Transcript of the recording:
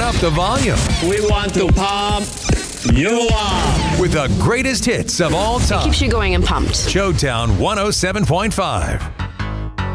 up the volume. We want to pump you up With the greatest hits of all time. Keeps you going and pumped. Showtown 107.5.